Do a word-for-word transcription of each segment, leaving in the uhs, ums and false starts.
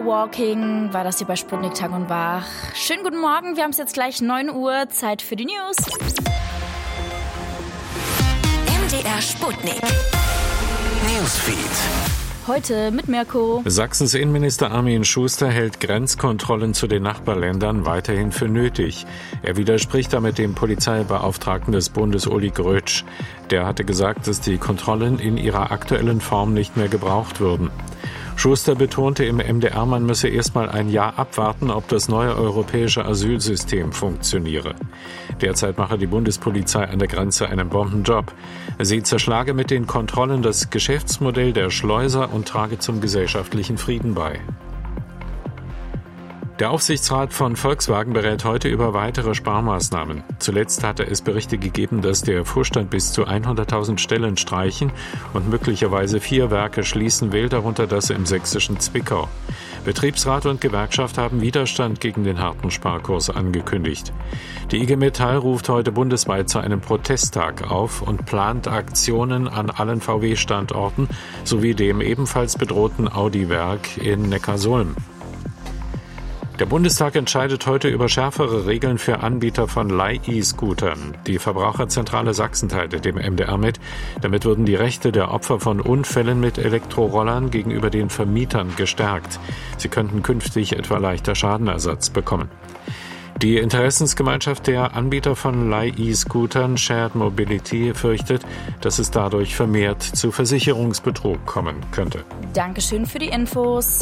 Powerwalking war das hier bei Sputnik Tag und Wach. Schönen guten Morgen, wir haben es jetzt gleich neun Uhr, Zeit für die News. M D R Sputnik Newsfeed. Heute mit Mirko. Sachsens Innenminister Armin Schuster hält Grenzkontrollen zu den Nachbarländern weiterhin für nötig. Er widerspricht damit dem Polizeibeauftragten des Bundes Uli Grötsch. Der hatte gesagt, dass die Kontrollen in ihrer aktuellen Form nicht mehr gebraucht würden. Schuster betonte im M D R, man müsse erst mal ein Jahr abwarten, ob das neue europäische Asylsystem funktioniere. Derzeit mache die Bundespolizei an der Grenze einen Bombenjob. Sie zerschlage mit den Kontrollen das Geschäftsmodell der Schleuser und trage zum gesellschaftlichen Frieden bei. Der Aufsichtsrat von Volkswagen berät heute über weitere Sparmaßnahmen. Zuletzt hatte es Berichte gegeben, dass der Vorstand bis zu hunderttausend Stellen streichen und möglicherweise vier Werke schließen will, darunter das im sächsischen Zwickau. Betriebsrat und Gewerkschaft haben Widerstand gegen den harten Sparkurs angekündigt. Die I G Metall ruft heute bundesweit zu einem Protesttag auf und plant Aktionen an allen V W-Standorten sowie dem ebenfalls bedrohten Audi-Werk in Neckarsulm. Der Bundestag entscheidet heute über schärfere Regeln für Anbieter von Leih-E-Scootern. Die Verbraucherzentrale Sachsen teilte dem M D R mit. Damit würden die Rechte der Opfer von Unfällen mit Elektrorollern gegenüber den Vermietern gestärkt. Sie könnten künftig etwa leichter Schadenersatz bekommen. Die Interessensgemeinschaft der Anbieter von Leih-E-Scootern Shared Mobility fürchtet, dass es dadurch vermehrt zu Versicherungsbetrug kommen könnte. Dankeschön für die Infos.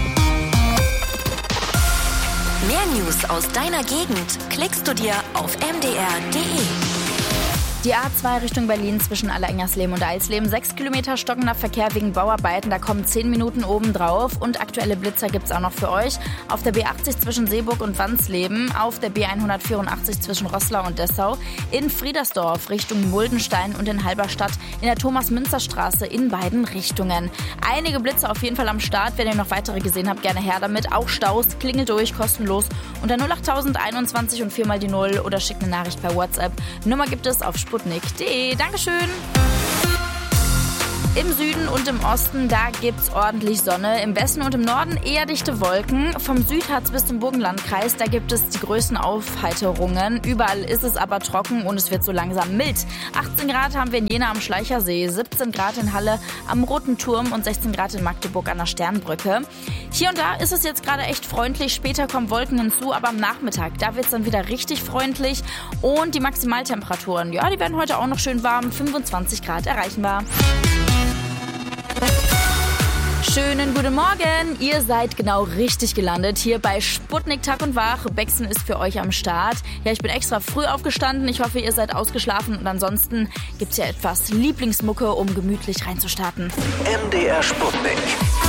Mehr News aus deiner Gegend klickst du dir auf m d r punkt d e. Die A zwei Richtung Berlin zwischen Allerengersleben und Eisleben. Sechs Kilometer stockender Verkehr wegen Bauarbeiten. Da kommen zehn Minuten oben drauf. Und aktuelle Blitzer gibt's auch noch für euch. Auf der B achtzig zwischen Seeburg und Wansleben. Auf der B hundertvierundachtzig zwischen Roßlau und Dessau. In Friedersdorf Richtung Muldenstein und in Halberstadt. In der Thomas-Münzer-Straße in beiden Richtungen. Einige Blitze auf jeden Fall am Start. Wenn ihr noch weitere gesehen habt, gerne her damit. Auch Staus, klingelt durch, kostenlos. Unter null acht einundzwanzig und viermal die Null oder schickt eine Nachricht per WhatsApp. Nummer gibt es auf sputnik punkt d e. Dankeschön. Im Süden und im Osten, da gibt's ordentlich Sonne. Im Westen und im Norden eher dichte Wolken. Vom Südharz bis zum Burgenlandkreis, da gibt es die größten Aufheiterungen. Überall ist es aber trocken und es wird so langsam mild. achtzehn Grad haben wir in Jena am Schleichersee, siebzehn Grad in Halle am Roten Turm und sechzehn Grad in Magdeburg an der Sternbrücke. Hier und da ist es jetzt gerade echt freundlich. Später kommen Wolken hinzu, aber am Nachmittag, da wird's dann wieder richtig freundlich. Und die Maximaltemperaturen, ja, die werden heute auch noch schön warm. fünfundzwanzig Grad erreichbar. Schönen guten Morgen, ihr seid genau richtig gelandet hier bei Sputnik Tag und Wach. Bexen ist für euch am Start. Ja, ich bin extra früh aufgestanden. Ich hoffe, ihr seid ausgeschlafen und ansonsten gibt's ja etwas Lieblingsmucke, um gemütlich reinzustarten. M D R Sputnik.